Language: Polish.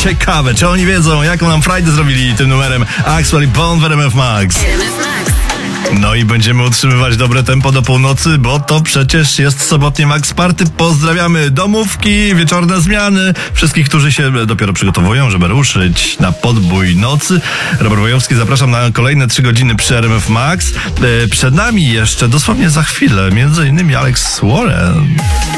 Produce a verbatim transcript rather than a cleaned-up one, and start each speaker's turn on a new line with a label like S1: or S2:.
S1: Ciekawe, czy oni wiedzą, jaką nam frajdę zrobili tym numerem Axwell i Bon w R M F Max. No i będziemy utrzymywać dobre tempo do północy, bo to przecież jest sobotnie Max Party. Pozdrawiamy domówki, wieczorne zmiany, wszystkich, którzy się dopiero przygotowują, żeby ruszyć na podbój nocy. Robert Wojewski, zapraszam na kolejne trzy godziny przy R M F Max. Przed nami jeszcze dosłownie za chwilę między innymi Alex Warren.